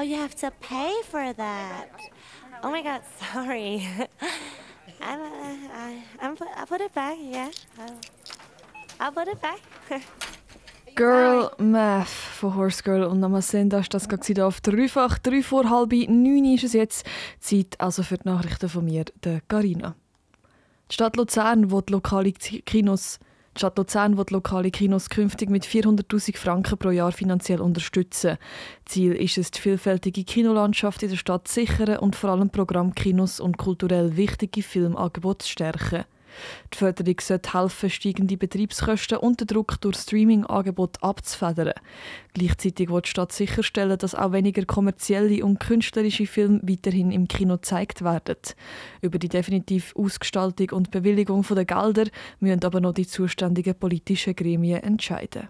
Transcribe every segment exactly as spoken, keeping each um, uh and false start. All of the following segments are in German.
Oh, you have to pay for that. Oh my God, sorry. I'm, uh, I, I'm put, I'll put it back, yeah. I'll, I'll put it back. Girl Math von Horse Girl und Namasenda ist das gerade auf dreifach. Drei vor halb neun ist es jetzt. Zeit also für die Nachrichten von mir, der Carina. Die Stadt Luzern will die lokale Kinos Die Stadt Luzern will die lokale Kinos künftig mit vierhunderttausend Franken pro Jahr finanziell unterstützen. Ziel ist es, die vielfältige Kinolandschaft in der Stadt zu sichern und vor allem Programmkinos und kulturell wichtige Filmangebote zu stärken. Die Förderung sollte helfen, steigende Betriebskosten und den Druck durch Streaming-Angebote abzufedern. Gleichzeitig will die Stadt sicherstellen, dass auch weniger kommerzielle und künstlerische Filme weiterhin im Kino gezeigt werden. Über die definitive Ausgestaltung und Bewilligung der Gelder müssen aber noch die zuständigen politischen Gremien entscheiden.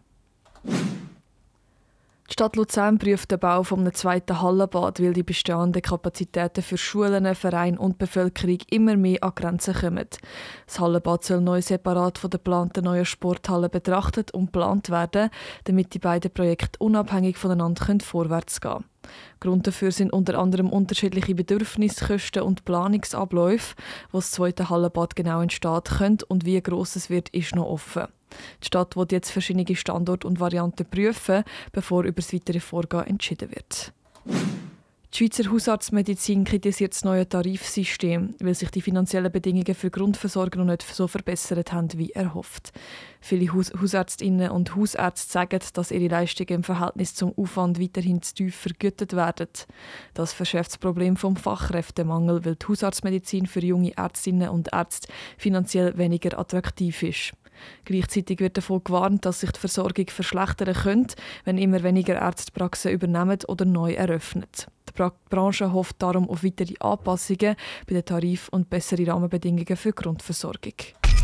Die Stadt Luzern prüft den Bau eines zweiten Hallenbad, weil die bestehenden Kapazitäten für Schulen, Vereine und Bevölkerung immer mehr an Grenzen kommen. Das Hallenbad soll neu separat von der geplanten neuen Sporthalle betrachtet und geplant werden, damit die beiden Projekte unabhängig voneinander vorwärts gehen können. Grund dafür sind unter anderem unterschiedliche Bedürfnisse, Kosten und Planungsabläufe. Wo das zweite Hallenbad genau entsteht könnte und wie gross es wird, ist noch offen. Die Stadt will jetzt verschiedene Standorte und Varianten prüfen, bevor über das weitere Vorgehen entschieden wird. Die Schweizer Hausarztmedizin kritisiert das neue Tarifsystem, weil sich die finanziellen Bedingungen für Grundversorger noch nicht so verbessert haben wie erhofft. Viele Haus- Hausärztinnen und Hausärzte sagen, dass ihre Leistungen im Verhältnis zum Aufwand weiterhin zu tief vergütet werden. Das verschärft das Problem vom Fachkräftemangel, weil die Hausarztmedizin für junge Ärztinnen und Ärzte finanziell weniger attraktiv ist. Gleichzeitig wird davon gewarnt, dass sich die Versorgung verschlechtern könnte, wenn immer weniger Ärztepraxen übernehmen oder neu eröffnen. Die Bra- Branche hofft darum auf weitere Anpassungen bei den Tarifen und bessere Rahmenbedingungen für die Grundversorgung.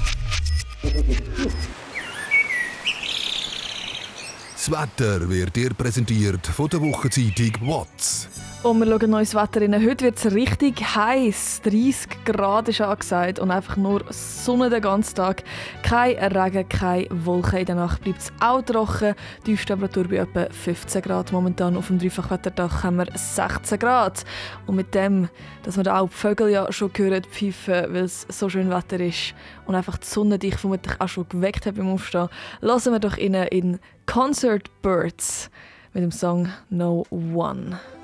Das Wetter wird dir präsentiert von der Wochenzeitung «Watts». Und wir schauen neues Wetter rein. Heute wird es richtig heiß. dreissig Grad ist angesagt und einfach nur Sonne den ganzen Tag. Kein Regen, keine Wolken. In der Nacht bleibt es auch trocken. Die Temperatur bei etwa fünfzehn Grad. Momentan auf dem Dreifachwetterdach haben wir sechzehn Grad. Und mit dem, dass wir da auch die Vögel ja schon hören, pfeifen, weil es so schön Wetter ist und einfach die Sonne dich vermutlich auch schon geweckt hat beim Aufstehen, lassen wir doch rein in Concert Birds mit dem Song «No One».